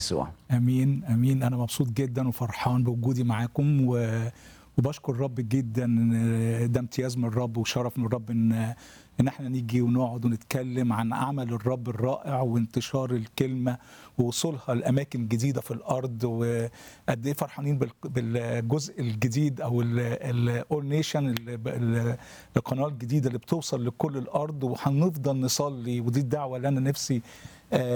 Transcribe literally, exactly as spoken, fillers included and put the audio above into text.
يسوع. امين امين. انا مبسوط جدا وفرحان بوجودي معاكم و... وبشكر الرب جدا. ده امتياز من الرب وشرف من الرب ان ان احنا نيجي ونقعد ونتكلم عن عمل الرب الرائع وانتشار الكلمه ووصولها لاماكن جديده في الارض، وقد ايه فرحانين بال- بالجزء الجديد او الاول نيشن، القناه الجديده اللي بتوصل لكل الارض، وهنفضل نصلي. ودي الدعوه اللي انا نفسي